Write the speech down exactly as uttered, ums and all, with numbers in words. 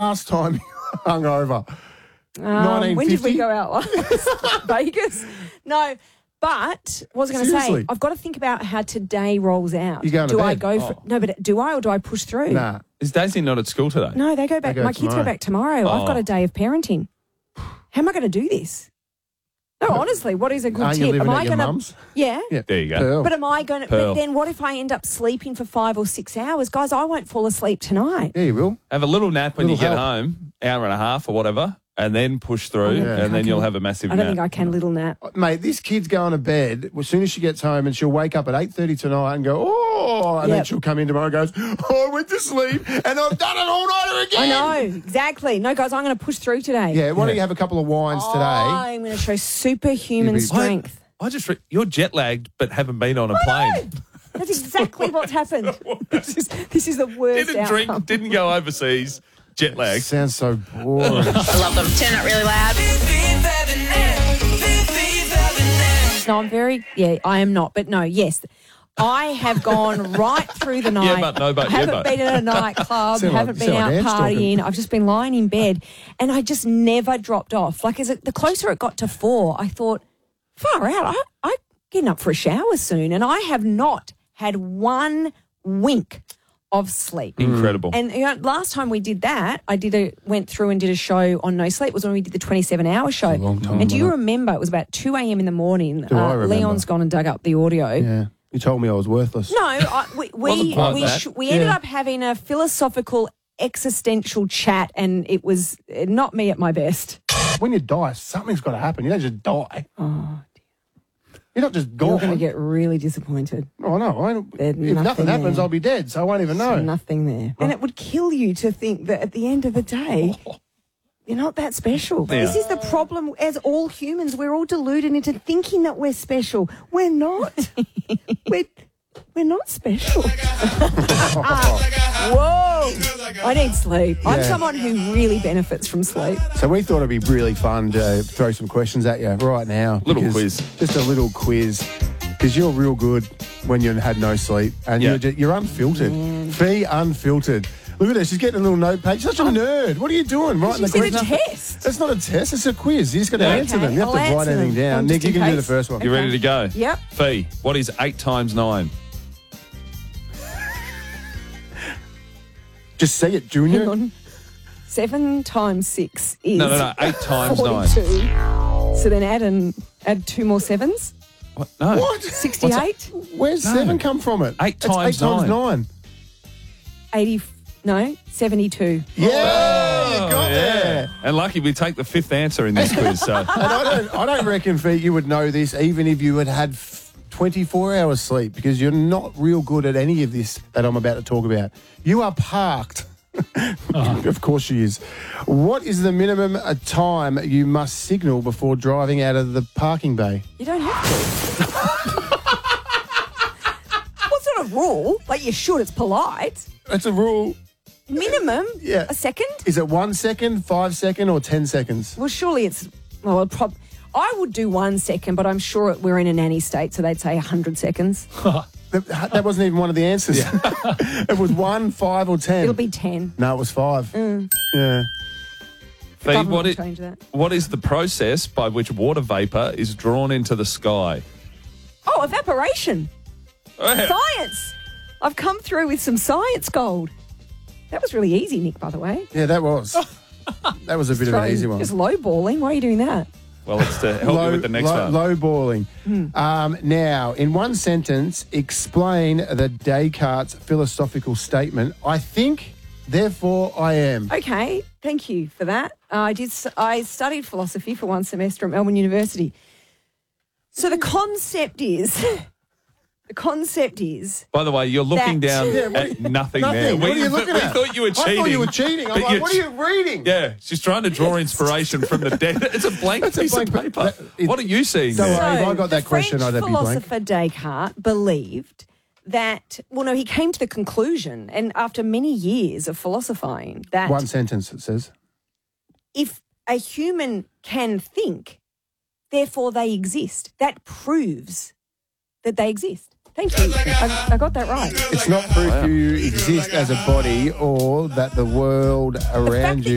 last time you hung over? Um, when did we go out last? Vegas? No, but what was I going to say? I've got to think about how today rolls out. You going to do bed? I go for Oh. no? But do I or do I push through? Nah. Is Daisy not at school today? No, they go back. They go my kids tomorrow. go back tomorrow. I've got Oh. a day of parenting. How am I going to do this? No, honestly, what is a good Are you tip? living am at I your gonna? mum's? Yeah. Yeah. There you go. Pearl. But am I going to? Pearl. But then, what if I end up sleeping for five or six hours, guys? I won't fall asleep tonight. Yeah, you will. Have a little nap when Little you get help. home, hour and a half or whatever, and then push through, Yeah. and then I you'll can- have a massive I don't nap. think I can little nap. Mate, this kid's going to bed as soon as she gets home, and she'll wake up at eight thirty tonight and go, oh, and then Yep. she'll come in tomorrow and goes, oh, I went to sleep and I've done it all night again. I know exactly. No, guys, I'm going to push through today. Yeah, why don't you have a couple of wines today? I'm going to show superhuman You'll be- strength. I, I just re- you're jet lagged, but haven't been on a plane. That's exactly what's happened. This is, this is the worst Didn't outcome. drink, didn't go overseas. Jet lag. Sounds so boring. I love them. Turn it really loud. No, I'm very, yeah, I am not. But no, yes, I have gone right through the night. but, no, but, I yeah, haven't but. been at a nightclub, Sound like- haven't been sound out like Ange partying. talking. I've just been lying in bed. And I just never dropped off. Like, as it, the closer it got to four, I thought, far out, I, I'm getting up for a shower soon. And I have not had one wink of sleep. Incredible. And you know, last time we did that, I did a went through and did a show on No Sleep. Was when we did the twenty-seven hour show. long time, and do you wasn't it? remember it was about two a.m. in the morning? Do I remember? Leon's gone and dug up the audio. Yeah, you told me I was worthless. No, I, we Wasn't we quite we, that. sh- we ended Yeah. up having a philosophical existential chat, and it was uh, not me at my best. When you die, something's got to happen. You don't just die. Oh, You're not just gone. you're going to get really disappointed. Oh, no. I, if There's nothing, nothing happens, there. I'll be dead, so I won't even know. There's nothing there, and it would kill you to think that at the end of the day. You're not that special. Yeah. This is the problem. As all humans, we're all deluded into thinking that we're special. We're not. we're, we're not special. Whoa. I need sleep. I'm Yeah. someone who really benefits from sleep. So we thought it'd be really fun to throw some questions at you right now. Little because- quiz. Just a little quiz. Because you're real good when you had no sleep. And Yeah. you're, just, you're unfiltered. Be unfiltered. Look at her. She's getting a little notepad. She's such a nerd. What are you doing? Writing the She said quiz? a test. That's not a test. It's a quiz. You just got to Okay, answer them. You have I'll to write answer anything them. down. Um, Nick, just you in can do the case. first one. You ready to go? Yep. Fee, what is eight times nine? Just say it, Junior. Hang on. Seven times six is No, no, no. Eight times nine. forty-two. So then add and add two more sevens. What? No. What? Sixty-eight. Where's No. seven come from it? Eight It's times eight times nine. nine. Eighty. No, seventy-two. Yeah, Oh, you got there. And lucky we take the fifth answer in this quiz. So And I don't, I don't reckon, Feet, you would know this even if you had had f- twenty-four hours sleep because you're not real good at any of this that I'm about to talk about. You are parked. Of course she is. What is the minimum uh, time you must signal before driving out of the parking bay? You don't have to. What's not a rule? Like you should. It's polite. That's a rule. Minimum. Yeah. A second. Is it one second, five second, or ten seconds? Well, surely it's. Well, it prob- I would do one second, but I'm sure we're in a nanny state, so they'd say a hundred seconds. That, that wasn't even one of the answers. It was one, five, or ten. It'll be ten. No, it was five. Yeah. Fee, Government what, will i- change that. what is the process by which water vapour is drawn into the sky? Oh, evaporation. Science. I've come through with some science gold. That was really easy, Nick, by the way. Yeah, that was. That was a bit of an easy one. Just lowballing. Why are you doing that? Well, it's to help you with the next low, one. low balling. Hmm. Um, now, in one sentence, explain the Descartes philosophical statement. I think, therefore I am. Okay, thank you for that. Uh, I did. s- I studied philosophy for one semester at Melbourne University. So the concept is, the concept is, By the way, you're looking That- down Yeah, what- at nothing, Nothing. there. What are We, you looking we at? thought you were cheating. I thought you were cheating. I'm but like, you're what are you reading? Yeah, she's trying to draw inspiration from the dead. It's a blank That's a piece blank of pa- paper. that- it- what are you seeing Don't there? worry. if I got the that question, French I'd be blank. philosopher Descartes believed that. Well, no, he came to the conclusion, and after many years of philosophizing, that One sentence, it says. if a human can think, therefore they exist. That proves that they exist. Thank you. I, I got that right. It's not proof you exist as a body or that the world around fact you